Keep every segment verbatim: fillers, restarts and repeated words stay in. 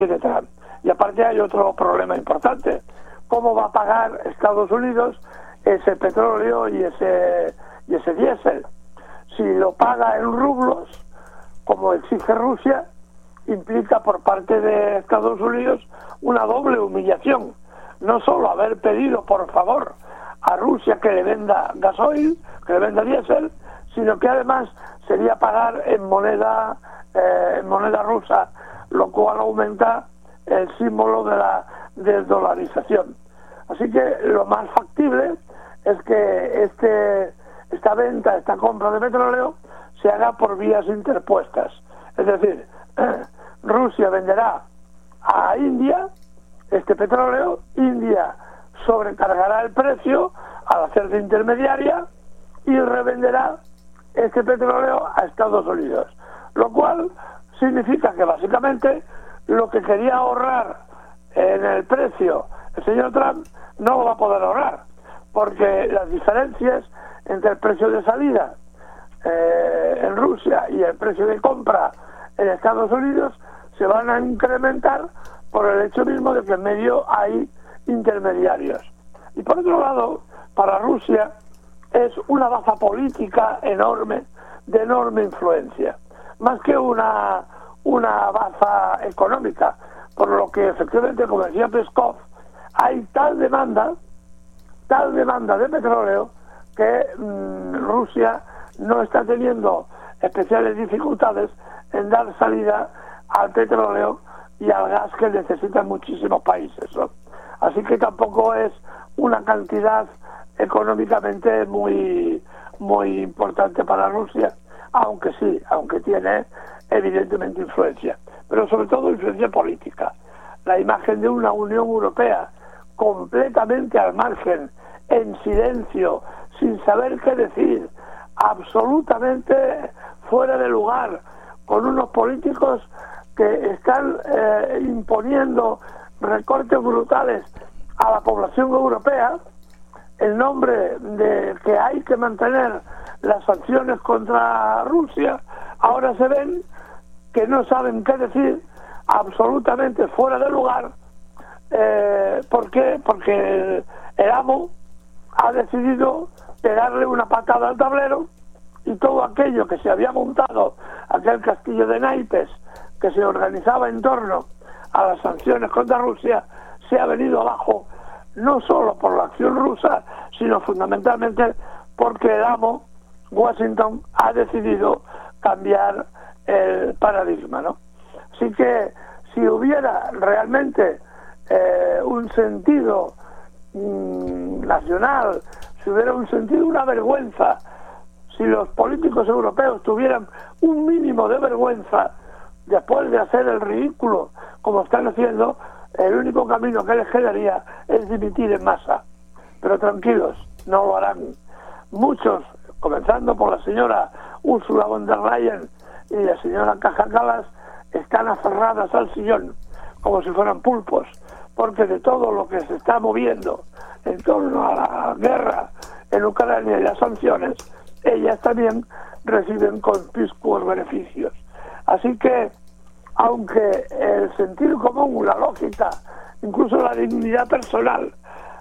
de Trump. Y aparte hay otro problema importante. ¿Cómo va a pagar Estados Unidos ese petróleo y ese, y ese diésel? Si lo paga en rublos, como exige Rusia, implica por parte de Estados Unidos una doble humillación. No solo haber pedido, por favor, a Rusia que le venda gasoil, que le venda diésel, sino que además sería pagar en moneda eh, en moneda rusa, lo cual aumenta el símbolo de la desdolarización. Así que lo más factible es que este esta venta, esta compra de petróleo se haga por vías interpuestas. Es decir, Rusia venderá a India este petróleo, India sobrecargará el precio al hacer de intermediaria y revenderá este petróleo a Estados Unidos, lo cual significa que básicamente lo que quería ahorrar en el precio el señor Trump no lo va a poder ahorrar, porque las diferencias entre el precio de salida eh, en Rusia y el precio de compra en Estados Unidos se van a incrementar por el hecho mismo de que en medio hay intermediarios. Y por otro lado, para Rusia es una baza política enorme, de enorme influencia, más que una, una baza económica, por lo que efectivamente, como decía Peskov, hay tal demanda, tal demanda de petróleo que mmm, Rusia no está teniendo especiales dificultades en dar salida al petróleo y al gas que necesitan muchísimos países, ¿no? Así que tampoco es una cantidad económicamente muy muy importante para Rusia, aunque sí, aunque tiene evidentemente influencia, pero sobre todo influencia política. La imagen de una Unión Europea completamente al margen, en silencio, sin saber qué decir, absolutamente fuera de lugar, con unos políticos que están eh, imponiendo recortes brutales a la población europea en nombre de que hay que mantener las sanciones contra Rusia. Ahora se ven que no saben qué decir, absolutamente fuera de lugar. Eh, ¿Por qué? Porque el, el amo ha decidido pegarle una patada al tablero y todo aquello que se había montado, aquel castillo de naipes que se organizaba en torno a las sanciones contra Rusia, se ha venido abajo, no solo por la acción rusa, sino fundamentalmente porque el amo, Washington, ha decidido cambiar el paradigma, ¿no? Así que si hubiera realmente eh, un sentido mmm, nacional, si hubiera un sentido, una vergüenza, si los políticos europeos tuvieran un mínimo de vergüenza después de hacer el ridículo como están haciendo, el único camino que les quedaría es dimitir en masa. Pero tranquilos, no lo harán. Muchos, comenzando por la señora Ursula von der Leyen y la señora Kaja Kallas, están aferradas al sillón como si fueran pulpos, porque de todo lo que se está moviendo en torno a la guerra en Ucrania y las sanciones, ellas también reciben conspicuos beneficios. Así que, aunque el sentido común, la lógica, incluso la dignidad personal,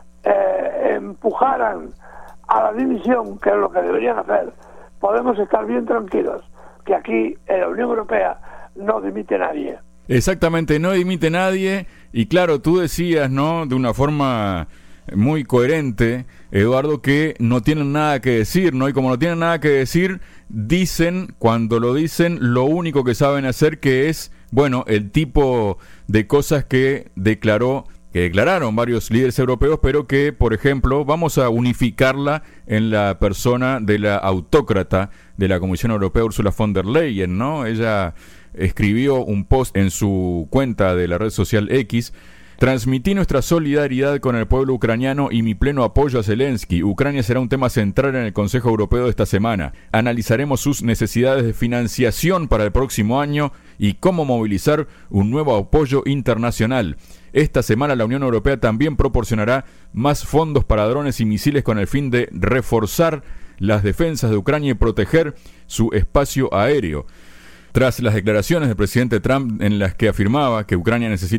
eh, empujaran a la dimisión, que es lo que deberían hacer, podemos estar bien tranquilos que aquí en la Unión Europea no dimite nadie. Exactamente, no dimite nadie. Y claro, tú decías, ¿no?, de una forma muy coherente, Eduardo, que no tienen nada que decir, ¿no? Y como no tienen nada que decir, dicen, cuando lo dicen, lo único que saben hacer, que es, bueno, el tipo de cosas que declaró, que declararon varios líderes europeos, pero que, por ejemplo, vamos a unificarla en la persona de la autócrata de la Comisión Europea, Ursula von der Leyen, ¿no? Ella escribió un post en su cuenta de la red social X: transmití nuestra solidaridad con el pueblo ucraniano y mi pleno apoyo a Zelensky. Ucrania será un tema central en el Consejo Europeo de esta semana. Analizaremos sus necesidades de financiación para el próximo año y cómo movilizar un nuevo apoyo internacional. Esta semana la Unión Europea también proporcionará más fondos para drones y misiles con el fin de reforzar las defensas de Ucrania y proteger su espacio aéreo. tras las declaraciones del presidente Trump en las que afirmaba que Ucrania necesita